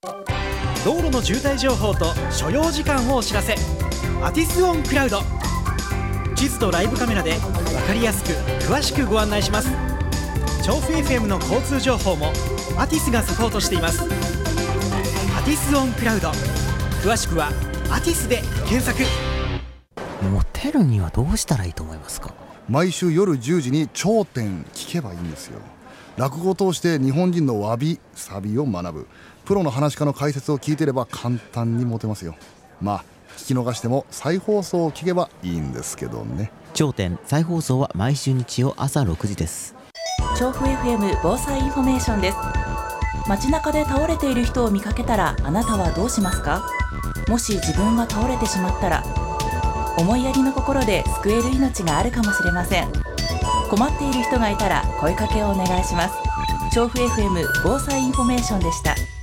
道路の渋滞情報と所要時間をお知らせ。アティスオンクラウド。地図とライブカメラで分かりやすく詳しくご案内します。調布 FM の交通情報もアティスがサポートしています。アティスオンクラウド、詳しくはアティスで検索。 モテるにはどうしたらいいと思いますか？ 毎週夜10時に頂点聞けばいいんですよ。落語を通して日本人のわびさびを学ぶプロの話し家の解説を聞いてれば簡単にモテますよ。まあ聞き逃しても再放送を聞けばいいんですけどね。 頂点再放送は毎週日曜朝6時です。 調布 FM 防災インフォメーションです。街中で倒れている人を見かけたらあなたはどうしますか？もし自分が倒れてしまったら、思いやりの心で救える命があるかもしれません。困っている人がいたら声かけをお願いします。調布 FM 防災インフォメーションでした。